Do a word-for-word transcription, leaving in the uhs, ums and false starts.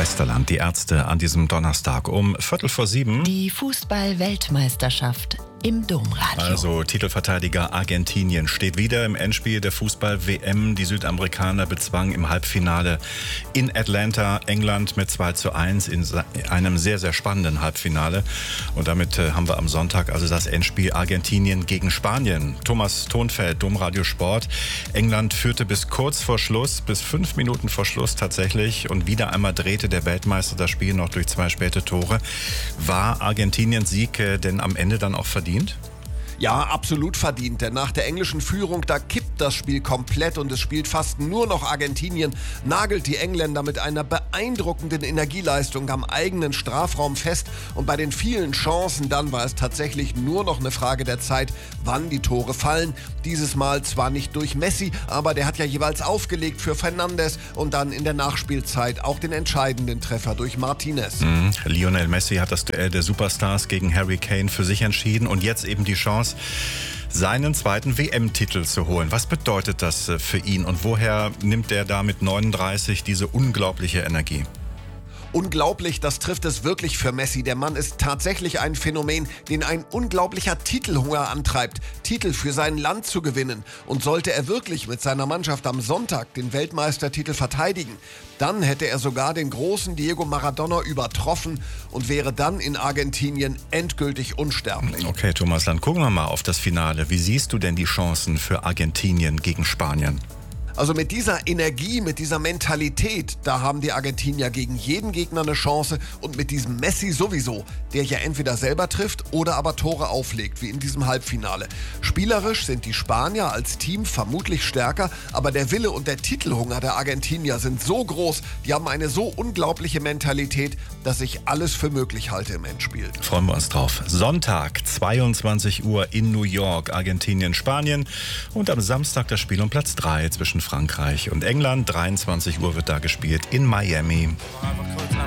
Meisterland, die Ärzte an diesem Donnerstag um Viertel vor sieben. Die Fußball-Weltmeisterschaft im Domradio. Also Titelverteidiger Argentinien steht wieder im Endspiel der Fußball-W M. Die Südamerikaner bezwangen im Halbfinale in Atlanta England mit zwei zu eins in einem sehr, sehr spannenden Halbfinale. Und damit äh, haben wir am Sonntag also das Endspiel Argentinien gegen Spanien. Thomas Thonfeld, Domradio Sport. England führte bis kurz vor Schluss, bis fünf Minuten vor Schluss tatsächlich. Und wieder einmal drehte der Weltmeister das Spiel noch durch zwei späte Tore. War Argentiniens Sieg äh, denn am Ende dann auch verdient? Ja, absolut verdient, denn nach der englischen Führung, da kippt das Spiel komplett und es spielt fast nur noch Argentinien, nagelt die Engländer mit einer beeindruckenden Energieleistung am eigenen Strafraum fest und bei den vielen Chancen dann war es tatsächlich nur noch eine Frage der Zeit, wann die Tore fallen. Dieses Mal zwar nicht durch Messi, aber der hat ja jeweils aufgelegt für Fernandes und dann in der Nachspielzeit auch den entscheidenden Treffer durch Martinez. Mhm. Lionel Messi hat das Duell der Superstars gegen Harry Kane für sich entschieden und jetzt eben die Chance, seinen zweiten W M-Titel zu holen. Was bedeutet das für ihn und woher nimmt er da mit neununddreißig diese unglaubliche Energie? Unglaublich, das trifft es wirklich für Messi. Der Mann ist tatsächlich ein Phänomen, den ein unglaublicher Titelhunger antreibt, Titel für sein Land zu gewinnen. Und sollte er wirklich mit seiner Mannschaft am Sonntag den Weltmeistertitel verteidigen, dann hätte er sogar den großen Diego Maradona übertroffen und wäre dann in Argentinien endgültig unsterblich. Okay, Thomas, dann gucken wir mal auf das Finale. Wie siehst du denn die Chancen für Argentinien gegen Spanien? Also mit dieser Energie, mit dieser Mentalität, da haben die Argentinier gegen jeden Gegner eine Chance und mit diesem Messi sowieso, der ja entweder selber trifft oder aber Tore auflegt, wie in diesem Halbfinale. Spielerisch sind die Spanier als Team vermutlich stärker, aber der Wille und der Titelhunger der Argentinier sind so groß, die haben eine so unglaubliche Mentalität, dass ich alles für möglich halte im Endspiel. Freuen wir uns drauf. Sonntag, zweiundzwanzig Uhr in New York, Argentinien, Spanien und am Samstag das Spiel um Platz drei zwischen Frankreich und England. dreiundzwanzig Uhr wird da gespielt in Miami.